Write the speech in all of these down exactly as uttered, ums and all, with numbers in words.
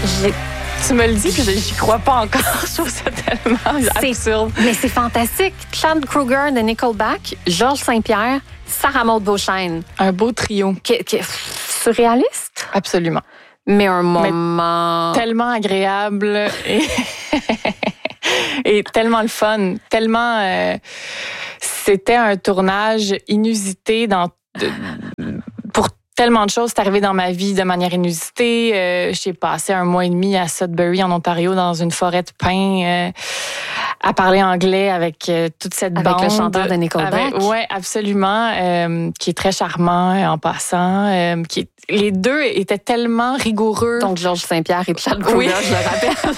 J'ai... Tu me le dis, puis j'y crois pas encore. Je trouve ça tellement c'est... absurde. Mais c'est fantastique. Chad Kroeger de Nickelback, Georges Saint-Pierre, Sarah Maud Beauchesne. Un beau trio. Qui, qui, surréaliste. Absolument. Mais un moment... Mais tellement agréable et, et tellement le fun. Tellement... Euh, c'était un tournage inusité dans... De, pour tellement de choses. C'est arrivé dans ma vie de manière inusitée. Euh, j'ai passé un mois et demi à Sudbury, en Ontario, dans une forêt de pins, euh, à parler anglais avec euh, toute cette avec bande. Avec le chanteur de Nickelback. Oui, absolument. Euh, qui est très charmant euh, en passant. Euh, qui est, les deux étaient tellement rigoureux. Donc, Georges Saint-Pierre et Chad Kroeger, oui. je le rappelle.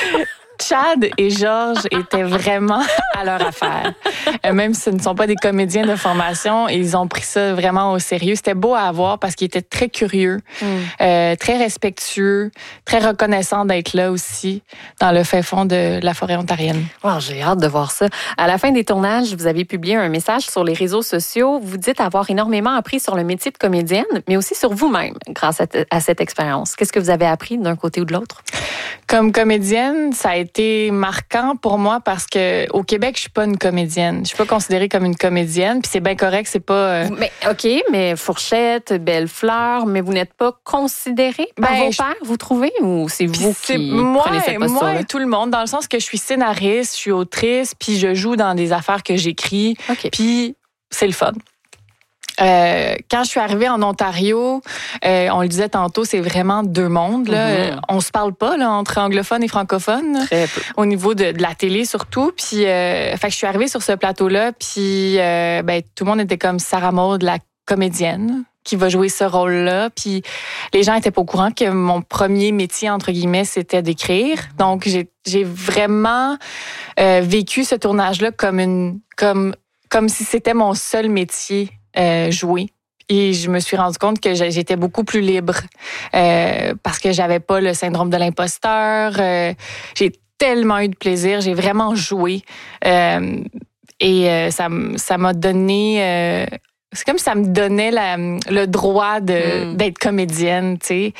Chad et Georges étaient vraiment à leur affaire. Euh, même si ce ne sont pas des comédiens de formation, ils ont pris ça vraiment au sérieux. C'était beau à voir parce qu'ils étaient très curieux, mm. euh, très respectueux, très reconnaissants d'être là aussi, dans le fin fond de la forêt ontarienne. Wow, j'ai hâte de voir ça. À la fin des tournages, vous avez publié un message sur les réseaux sociaux. Vous dites avoir énormément appris sur le métier de comédienne, mais aussi sur vous-même grâce à, t- à cette expérience. Qu'est-ce que vous avez appris d'un côté ou de l'autre? Comme comédienne, ça a été marquant pour moi parce que au Québec, je suis pas une comédienne. Je suis pas considérée comme une comédienne, puis c'est bien correct, c'est pas. Euh... Mais ok, mais Fourchette, Belle Fleur, mais vous n'êtes pas considérée par ben, vos pairs, vous trouvez, ou c'est vous c'est qui moi, prenez cette posture-là? Moi et tout le monde, dans le sens que je suis scénariste, je suis autrice, puis je joue dans des affaires que j'écris, okay. Puis c'est le fun. Euh, quand je suis arrivée en Ontario, euh, on le disait tantôt, c'est vraiment deux mondes. Là. Mm-hmm. Euh, on se parle pas là, entre anglophones et francophones. Très peu. Au niveau de, de la télé surtout. Puis, euh, fait que je suis arrivée sur ce plateau-là, puis euh, ben, tout le monde était comme Sarah Maud, la comédienne qui va jouer ce rôle-là. Puis les gens étaient pas au courant que mon premier métier, entre guillemets, c'était d'écrire. Donc, j'ai, j'ai vraiment euh, vécu ce tournage-là comme une, comme, comme si c'était mon seul métier. Euh, jouer. Et je me suis rendu compte que j'étais beaucoup plus libre euh, parce que j'avais pas le syndrome de l'imposteur. Euh, j'ai tellement eu de plaisir. J'ai vraiment joué. Euh, et euh, ça, ça m'a donné... Euh, c'est comme si ça me donnait la, le droit de, mm. d'être comédienne, tu sais.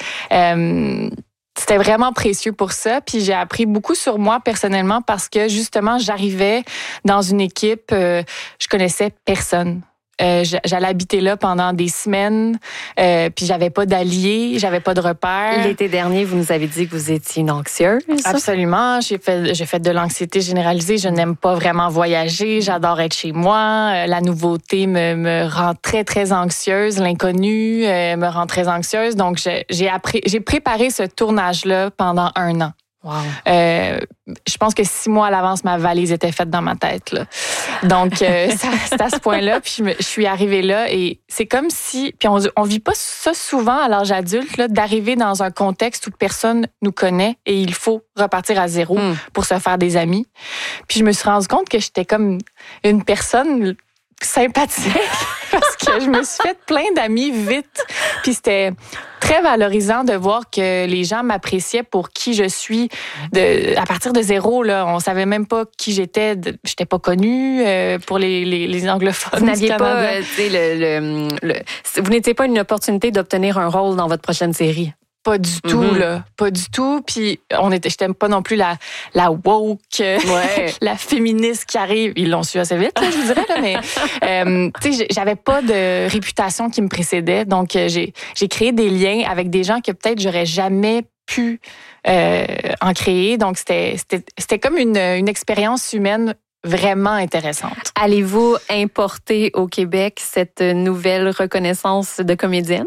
Euh, C'était vraiment précieux pour ça. Puis j'ai appris beaucoup sur moi personnellement parce que justement, j'arrivais dans une équipe, euh, je connaissais personne. Euh, j'allais habiter là pendant des semaines, euh, puis j'avais pas d'alliés, j'avais pas de repères. L'été dernier, vous nous avez dit que vous étiez une anxieuse. Absolument. J'ai fait, j'ai fait de l'anxiété généralisée. Je n'aime pas vraiment voyager. J'adore être chez moi. La nouveauté me, me rend très, très anxieuse. L'inconnu euh, me rend très anxieuse. Donc, j'ai, j'ai, appris, j'ai préparé ce tournage-là pendant un an. Wow. Euh, je pense que six mois à l'avance, ma valise était faite dans ma tête. Là. Donc, euh, ça, c'est à ce point-là. Puis je, me, je suis arrivée là et c'est comme si... Puis on, on vit pas ça souvent à l'âge adulte, là, d'arriver dans un contexte où personne nous connaît et il faut repartir à zéro mm. pour se faire des amis. Puis je me suis rendu compte que j'étais comme une personne sympathique parce que je me suis fait plein d'amis vite. Puis c'était très valorisant de voir que les gens m'appréciaient pour qui je suis. De, à partir de zéro, là, on savait même pas qui j'étais. De, j'étais pas connue euh, pour les, les, les anglophones. Vous n'aviez pas, euh, tu sais, le, le, le, vous n'étiez pas une opportunité d'obtenir un rôle dans votre prochaine série. Pas du tout, mm-hmm. là. Pas du tout. Puis, on était, j'étais pas non plus la, la woke, ouais. la féministe qui arrive. Ils l'ont su assez vite, là, je vous dirais, là, mais, euh, tu sais, j'avais pas de réputation qui me précédait. Donc, j'ai, j'ai créé des liens avec des gens que peut-être j'aurais jamais pu euh, en créer. Donc, c'était, c'était, c'était comme une, une expérience humaine vraiment intéressante. Allez-vous importer au Québec cette nouvelle reconnaissance de comédienne?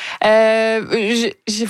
Euh, je, je,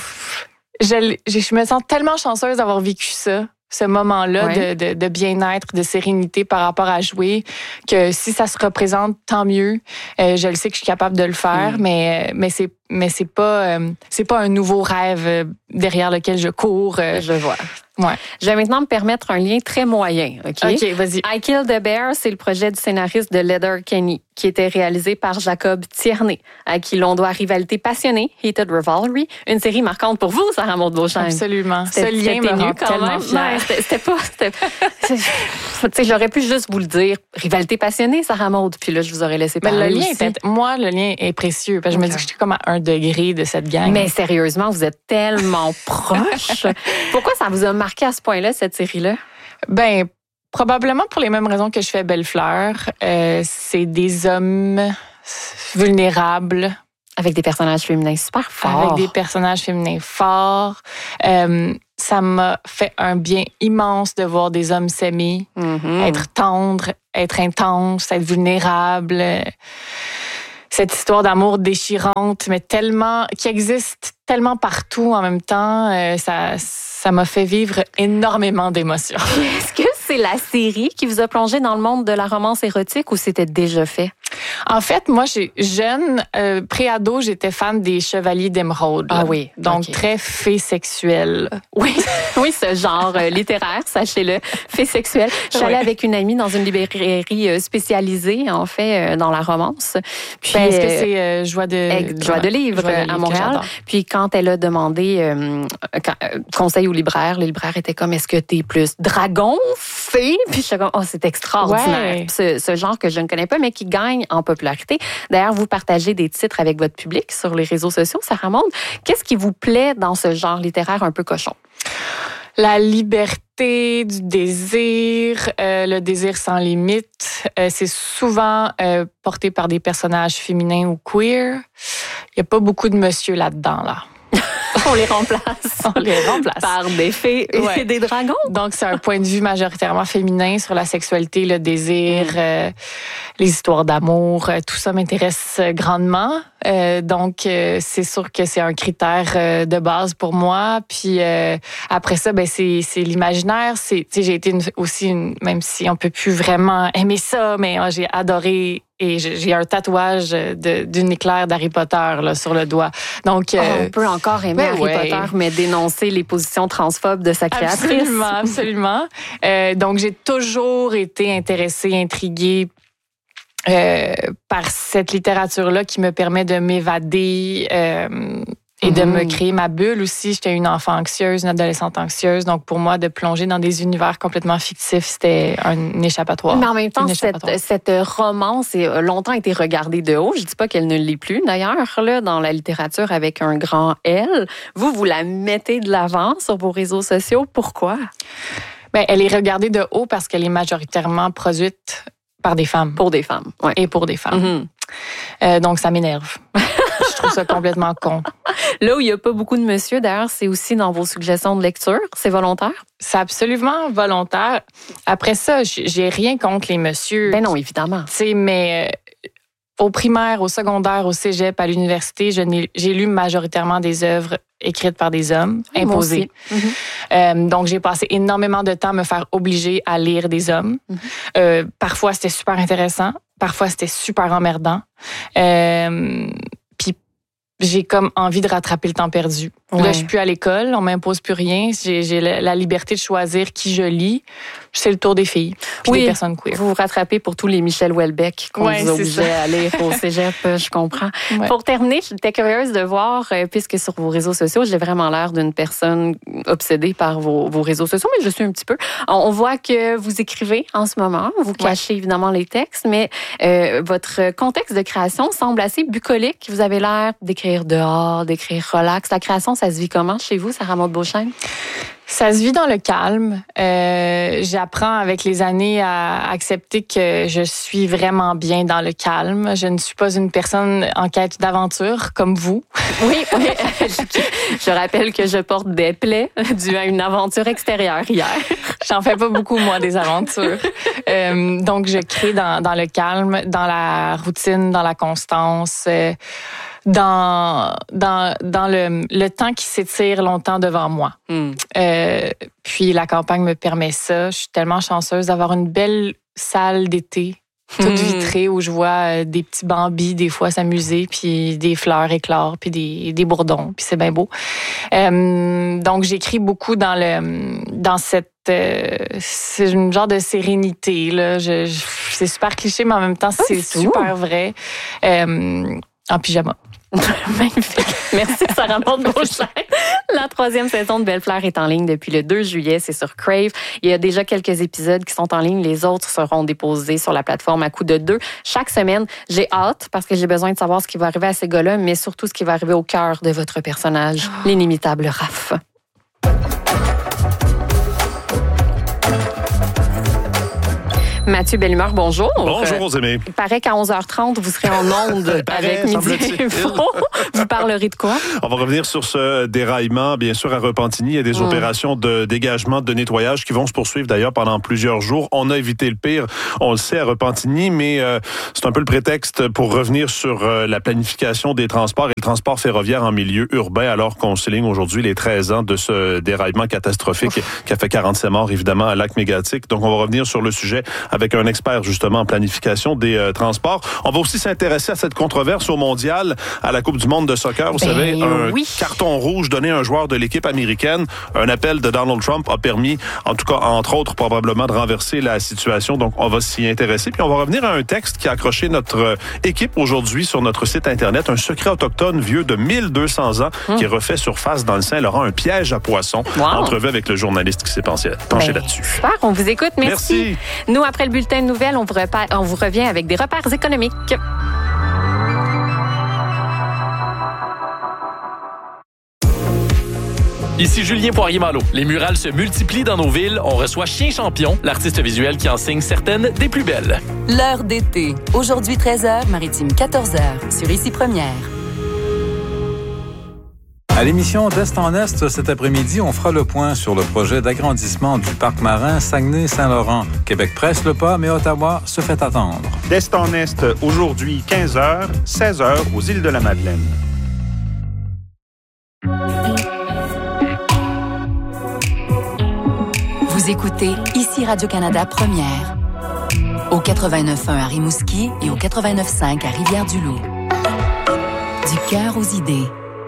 je, je me sens tellement chanceuse d'avoir vécu ça, ce moment-là ouais. de, de, de bien-être, de sérénité par rapport à jouer, que si ça se représente, tant mieux. Euh, je le sais que je suis capable de le faire, mmh. mais, mais c'est mais c'est pas euh, c'est pas un nouveau rêve derrière lequel je cours. Euh, je vois. Ouais. Je vais maintenant me permettre un lien très moyen. OK, OK, vas-y. I Killed a Bear, c'est le projet du scénariste de Letterkenny. qui était réalisé par Jacob Tierney, à qui l'on doit Rivalité passionnée, Heated Rivalry, une série marquante pour vous, Sarah Maud Beauchesne. Absolument. C'était, Ce lien me rend tellement fière. C'était, c'était pas... C'était, tu sais, j'aurais pu juste vous le dire, Rivalité passionnée, Sarah Maud, puis là, je vous aurais laissé parler. Mais le lien aussi. Est, moi, le lien est précieux, parce que okay. je me dis que je suis comme à un degré de cette gang. Mais sérieusement, vous êtes tellement proches. Pourquoi ça vous a marqué à ce point-là, cette série-là? Ben, probablement pour les mêmes raisons que je fais Belle Fleur. Euh, c'est des hommes vulnérables. Avec des personnages féminins super forts. Avec des personnages féminins forts. Euh, ça m'a fait un bien immense de voir des hommes s'aimer, mm-hmm. être tendres, être intenses, être vulnérables. Cette histoire d'amour déchirante, mais tellement qui existe tellement partout en même temps, euh, ça, ça m'a fait vivre énormément d'émotions. Est-ce que c'est la série qui vous a plongé dans le monde de la romance érotique ou c'était déjà fait? En fait, moi, j'ai jeune, euh, pré-ado, j'étais fan des Chevaliers d'Émeraude. Ah oui. Donc, okay. très fée sexuelle. Oui, oui, ce genre euh, littéraire, sachez-le, fée sexuelle. Je suis allée oui. avec une amie dans une librairie spécialisée, en fait, euh, dans la romance. Puis, ben, est-ce que c'est euh, Joie de... Euh, Joie de livre Joie de livre à Montréal. Puis, quand elle a demandé euh, quand, euh, conseil au libraire, le libraire était comme, est-ce que t'es plus dragon, fée? Puis, je suis comme, oh, c'est extraordinaire. Ouais. Ce, ce genre que je ne connais pas, mais qui gagne en popularité. D'ailleurs, vous partagez des titres avec votre public sur les réseaux sociaux, Sarah Maud. Qu'est-ce qui vous plaît dans ce genre littéraire un peu cochon? La liberté du désir, euh, le désir sans limite. Euh, c'est souvent euh, porté par des personnages féminins ou queer. Il n'y a pas beaucoup de monsieur là-dedans, là. On les remplace. On les remplace. Par des fées et ouais. des dragons. Donc, c'est un point de vue majoritairement féminin sur la sexualité, le désir, mm. euh, les histoires d'amour. Euh, tout ça m'intéresse grandement. Euh, donc, euh, c'est sûr que c'est un critère euh, de base pour moi. Puis euh, après ça, ben c'est, c'est l'imaginaire. C'est, tu sais, j'ai été une, aussi, une, même si on peut plus vraiment aimer ça, mais oh, j'ai adoré. Et j'ai un tatouage de, d'une éclair d'Harry Potter là, sur le doigt. Donc, oh, euh, on peut encore aimer Harry ouais. Potter, mais dénoncer les positions transphobes de sa créatrice. Absolument, absolument. euh, donc, j'ai toujours été intéressée, intriguée euh, par cette littérature-là qui me permet de m'évader euh, et de me créer ma bulle aussi. J'étais une enfant anxieuse, une adolescente anxieuse. Donc, pour moi, de plonger dans des univers complètement fictifs, c'était un échappatoire. Mais en même temps, cette, cette romance a longtemps été regardée de haut. Je dis pas qu'elle ne l'est plus, d'ailleurs, là, dans la littérature avec un grand L. Vous, vous la mettez de l'avant sur vos réseaux sociaux. Pourquoi? Bien, elle est regardée de haut parce qu'elle est majoritairement produite par des femmes. Pour des femmes, oui. Et pour des femmes. Mm-hmm. Euh, donc, ça m'énerve. Je trouve ça complètement con. Là où il n'y a pas beaucoup de monsieur, d'ailleurs, c'est aussi dans vos suggestions de lecture. C'est volontaire? C'est absolument volontaire. Après ça, j'ai rien contre les messieurs. Ben non, évidemment. Tu sais, mais euh, au primaire, au secondaire, au cégep, à l'université, je n'ai, j'ai lu majoritairement des œuvres écrites par des hommes, oui, imposées. Mm-hmm. Euh, donc, j'ai passé énormément de temps à me faire obliger à lire des hommes. Mm-hmm. Euh, parfois, c'était super intéressant. Parfois, c'était super emmerdant. Euh, puis, j'ai comme envie de rattraper le temps perdu. Ouais. Là, je suis plus à l'école, on m'impose plus rien. J'ai, j'ai la liberté de choisir qui je lis. C'est le tour des filles, puis oui, des personnes queer. Vous vous rattrapez pour tous les Michel Houellebecq qu'on ouais, vous obligeait à lire au cégep, je comprends. Ouais. Pour terminer, j'étais curieuse de voir, puisque sur vos réseaux sociaux, j'ai vraiment l'air d'une personne obsédée par vos, vos réseaux sociaux, mais je suis un petit peu. On voit que vous écrivez en ce moment, vous cachez ouais. évidemment les textes, mais euh, votre contexte de création semble assez bucolique. Vous avez l'air d'écrire dehors, d'écrire relax. La création, ça se vit comment chez vous, Sarah Maud Beauchesne? Ça se vit dans le calme. Euh, j'apprends avec les années à accepter que je suis vraiment bien dans le calme. Je ne suis pas une personne en quête d'aventure comme vous. Oui, oui. Je rappelle que je porte des plaies dues à une aventure extérieure hier. J'en fais pas beaucoup, moi, des aventures. Euh, donc, je crée dans, dans le calme, dans la routine, dans la constance. Euh, dans dans dans le le temps qui s'étire longtemps devant moi. Mm. Euh, puis la campagne me permet ça. Je suis tellement chanceuse d'avoir une belle salle d'été toute mm. vitrée où je vois des petits bambis des fois s'amuser, puis des fleurs éclore, puis des des bourdons, puis c'est bien beau. Euh, donc j'écris beaucoup dans le dans cette euh, c'est une genre de sérénité là. Je, je, c'est super cliché, mais en même temps, c'est super vrai. Euh, en pyjama. Magnifique. Merci, Sarah Maud Beauchamp. La troisième saison de Belle Fleur est en ligne depuis le deux juillet. C'est sur Crave. Il y a déjà quelques épisodes qui sont en ligne. Les autres seront déposés sur la plateforme à coup de deux chaque semaine. J'ai hâte parce que j'ai besoin de savoir ce qui va arriver à ces gars-là, mais surtout ce qui va arriver au cœur de votre personnage, oh. l'inimitable Raph. Mathieu Bellemare, bonjour. Bonjour, Rosemée. Il paraît qu'à onze heures trente, vous serez en onde avec Midi Info. Vous parlerez de quoi? On va revenir sur ce déraillement, bien sûr, à Repentigny. Il y a des mmh. opérations de dégagement, de nettoyage qui vont se poursuivre d'ailleurs pendant plusieurs jours. On a évité le pire, on le sait, à Repentigny, mais euh, c'est un peu le prétexte pour revenir sur euh, la planification des transports et le transport ferroviaire en milieu urbain, alors qu'on souligne aujourd'hui les treize ans de ce déraillement catastrophique Ouf. qui a fait quarante-sept morts, évidemment, à Lac-Mégantic. Donc, on va revenir sur le sujet avec un expert, justement, en planification des euh, transports. On va aussi s'intéresser à cette controverse au mondial, à la Coupe du monde de soccer. Vous ben savez, un oui. carton rouge donné à un joueur de l'équipe américaine. Un appel de Donald Trump a permis, en tout cas, entre autres, probablement, de renverser la situation. Donc, on va s'y intéresser. Puis, on va revenir à un texte qui a accroché notre équipe aujourd'hui sur notre site Internet. Un secret autochtone vieux de mille deux cents ans hum. qui refait surface dans le Saint-Laurent. Un piège à poissons. Wow. Entrevue avec le journaliste qui s'est penché, penché ben, là-dessus. Super, on vous écoute. Merci. Merci. Nous, après le bulletin de nouvelles, on vous, repère, on vous revient avec des repères économiques. Ici Julien Poirier-Malo. Les murales se multiplient dans nos villes. On reçoit Chien Champion, l'artiste visuel qui en signe certaines des plus belles. L'heure d'été. Aujourd'hui treize heures, Maritime quatorze heures, sur Ici Première. À l'émission d'Est en Est, cet après-midi, on fera le point sur le projet d'agrandissement du parc marin Saguenay-Saint-Laurent. Québec presse le pas, mais Ottawa se fait attendre. D'Est en Est, aujourd'hui quinze heures, seize heures aux îles de la Madeleine. Vous écoutez Ici Radio-Canada Première. Au quatre-vingt-neuf point un à Rimouski et au quatre-vingt-neuf point cinq à Rivière-du-Loup. Du cœur aux idées.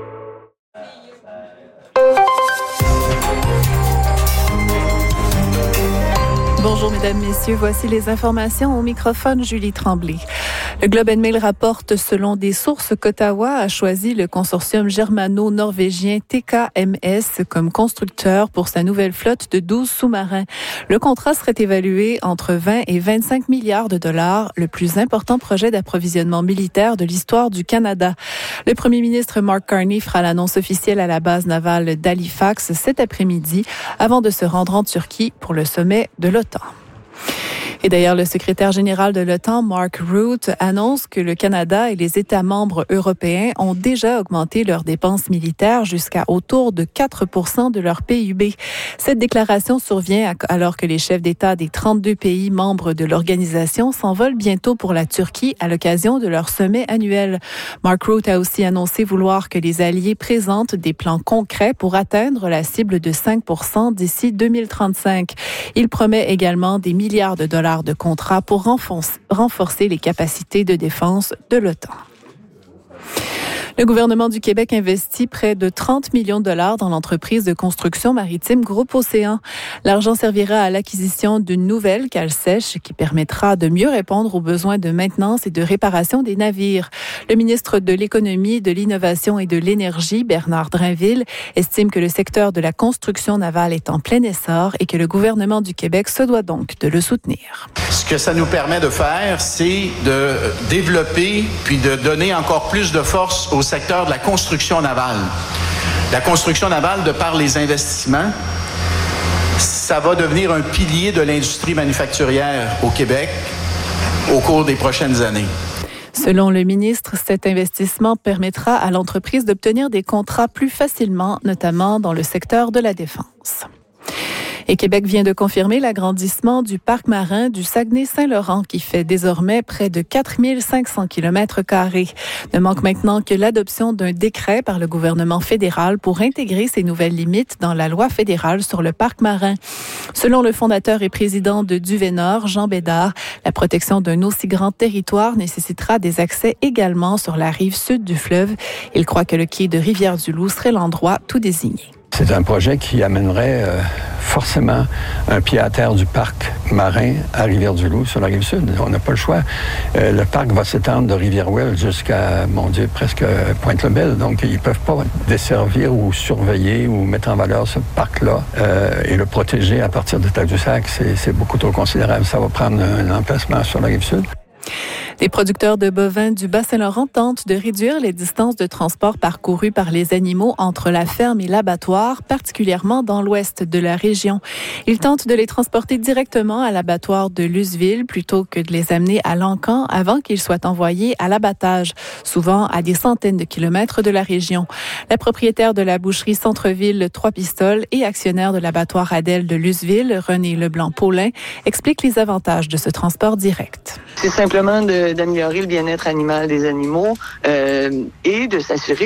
Bonjour, mesdames, messieurs. Voici les informations au microphone, Julie Tremblay. Le Globe and Mail rapporte, selon des sources qu'Ottawa a choisi le consortium germano-norvégien T K M S comme constructeur pour sa nouvelle flotte de douze sous-marins. Le contrat serait évalué entre vingt et vingt-cinq milliards de dollars, le plus important projet d'approvisionnement militaire de l'histoire du Canada. Le premier ministre Mark Carney fera l'annonce officielle à la base navale d'Halifax cet après-midi, avant de se rendre en Turquie pour le sommet de l'OTAN. Et d'ailleurs, le secrétaire général de l'OTAN, Mark Rutte, annonce que le Canada et les États membres européens ont déjà augmenté leurs dépenses militaires jusqu'à autour de quatre pour cent de leur P I B. Cette déclaration survient alors que les chefs d'État des trente-deux pays membres de l'organisation s'envolent bientôt pour la Turquie à l'occasion de leur sommet annuel. Mark Rutte a aussi annoncé vouloir que les alliés présentent des plans concrets pour atteindre la cible de cinq pour cent d'ici deux mille trente-cinq. Il promet également des milliards de dollars de contrats pour renforcer les capacités de défense de l'OTAN. Le gouvernement du Québec investit près de trente millions de dollars dans l'entreprise de construction maritime Groupe Océan. L'argent servira à l'acquisition d'une nouvelle cale sèche qui permettra de mieux répondre aux besoins de maintenance et de réparation des navires. Le ministre de l'Économie, de l'Innovation et de l'Énergie, Bernard Drainville, estime que le secteur de la construction navale est en plein essor et que le gouvernement du Québec se doit donc de le soutenir. Ce que ça nous permet de faire, c'est de développer puis de donner encore plus de force au secteur de la construction navale. La construction navale, de par les investissements, ça va devenir un pilier de l'industrie manufacturière au Québec au cours des prochaines années. Selon le ministre, cet investissement permettra à l'entreprise d'obtenir des contrats plus facilement, notamment dans le secteur de la défense. Et Québec vient de confirmer l'agrandissement du parc marin du Saguenay-Saint-Laurent qui fait désormais près de quatre mille cinq cents kilomètres carrés. Ne manque maintenant que l'adoption d'un décret par le gouvernement fédéral pour intégrer ces nouvelles limites dans la loi fédérale sur le parc marin. Selon le fondateur et président de Duvénor, Jean Bédard, la protection d'un aussi grand territoire nécessitera des accès également sur la rive sud du fleuve. Il croit que le quai de Rivière-du-Loup serait l'endroit tout désigné. C'est un projet qui amènerait euh, forcément un pied à terre du parc marin à Rivière-du-Loup sur la rive sud. On n'a pas le choix. Euh, le parc va s'étendre de Rivière-Ouelle jusqu'à, mon Dieu, presque Pointe-le-Bel. Donc, ils ne peuvent pas desservir ou surveiller ou mettre en valeur ce parc-là euh, et le protéger à partir de Tadoussac. C'est, c'est beaucoup trop considérable. Ça va prendre un emplacement sur la rive sud. Les producteurs de bovins du Bas-Saint-Laurent tentent de réduire les distances de transport parcourues par les animaux entre la ferme et l'abattoir, particulièrement dans l'ouest de la région. Ils tentent de les transporter directement à l'abattoir de Luceville plutôt que de les amener à Lancan avant qu'ils soient envoyés à l'abattage, souvent à des centaines de kilomètres de la région. La propriétaire de la boucherie Centre-Ville Trois-Pistoles et actionnaire de l'abattoir Adèle de Luceville, René Leblanc-Paulin, explique les avantages de ce transport direct. C'est simplement de, d'améliorer le bien-être animal des animaux euh, et de s'assurer